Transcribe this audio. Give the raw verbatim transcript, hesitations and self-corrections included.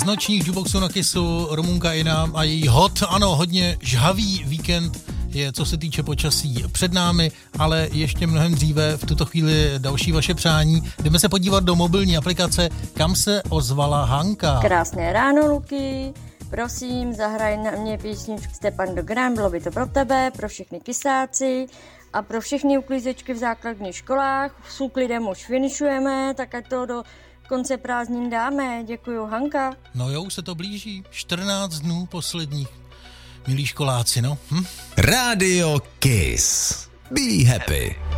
Z nočních jukeboxů na Kissu Rumunka Ina a její hot, ano, hodně žhavý víkend je, co se týče počasí, před námi, ale ještě mnohem dříve, v tuto chvíli další vaše přání. Jdeme se podívat do mobilní aplikace, kam se ozvala Hanka. Krásné ráno, Luky. Prosím, zahraj na mě písničku Stepan Dogram, bylo by to pro tebe, pro všechny kysáci a pro všechny uklízečky v základních školách. S úklidem už finišujeme, tak ať to do konce prázdnin dáme. Děkuju, Hanka. No jo, už se to blíží. čtrnáct dnů posledních. Milí školáci, no. Hm? Radio Kiss. Be happy.